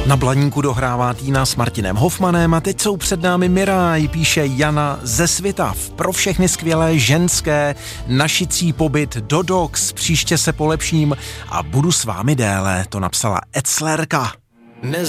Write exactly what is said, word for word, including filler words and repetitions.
Na Blaníku dohrává Týna s Martinem Hofmanem a teď jsou před námi Miraj, píše Jana ze Svitav. Pro všechny skvělé ženské, našicí pobyt do Dox, příště se polepším a budu s vámi déle, to napsala Eclerka.